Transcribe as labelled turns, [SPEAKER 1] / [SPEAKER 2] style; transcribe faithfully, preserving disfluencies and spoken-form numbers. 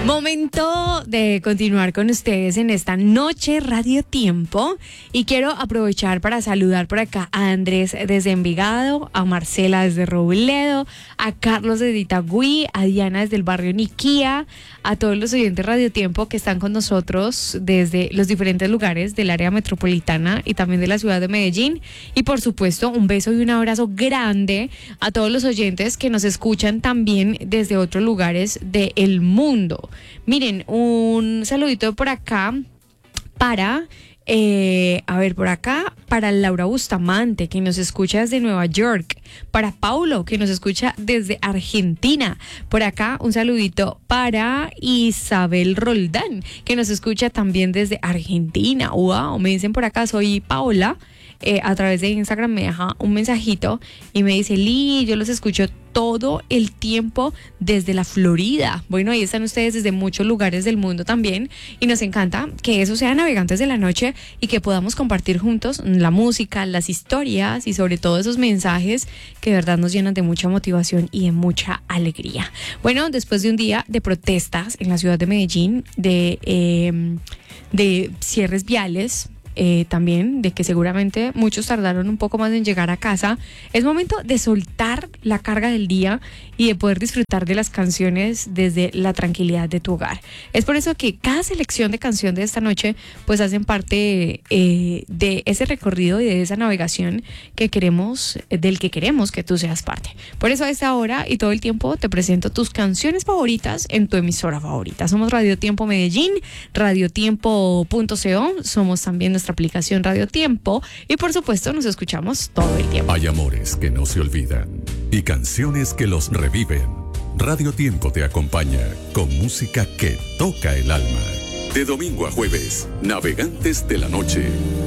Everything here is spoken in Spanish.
[SPEAKER 1] Momento de continuar con ustedes en esta noche Radio Tiempo y quiero aprovechar para saludar por acá a Andrés desde Envigado, a Marcela desde Robledo, a Carlos desde Itagüí, a Diana desde el barrio Niquía, a todos los oyentes Radio Tiempo que están con nosotros desde los diferentes lugares del área metropolitana y también de la ciudad de Medellín, y por supuesto un beso y un abrazo grande a todos los oyentes que nos escuchan también desde otros lugares del mundo. Miren, un saludito por acá para, eh, a ver, por acá, para Laura Bustamante, que nos escucha desde Nueva York, para Paulo, que nos escucha desde Argentina, por acá un saludito para Isabel Roldán, que nos escucha también desde Argentina. Wow, me dicen por acá, soy Paola. Eh, a través de Instagram me deja un mensajito y me dice: Lee, yo los escucho todo el tiempo desde la Florida. Bueno, ahí están ustedes desde muchos lugares del mundo también, y nos encanta que eso sea Navegantes de la Noche y que podamos compartir juntos la música, las historias y sobre todo esos mensajes que de verdad nos llenan de mucha motivación y de mucha alegría. Bueno, después de un día de protestas en la ciudad de Medellín, de, eh, de cierres viales, Eh, también de que seguramente muchos tardaron un poco más en llegar a casa, es momento de soltar la carga del día y de poder disfrutar de las canciones desde la tranquilidad de tu hogar. Es por eso que cada selección de canción de esta noche pues hacen parte eh, de ese recorrido y de esa navegación que queremos, del que queremos que tú seas parte. Por eso a esta hora y todo el tiempo te presento tus canciones favoritas en tu emisora favorita. Somos Radio Tiempo Medellín, radiotiempo punto co, somos también nuestra aplicación Radio Tiempo y por supuesto nos escuchamos todo el tiempo.
[SPEAKER 2] Hay amores que no se olvidan y canciones que los reviven. Radio Tiempo te acompaña con música que toca el alma. De domingo a jueves, Navegantes de la Noche.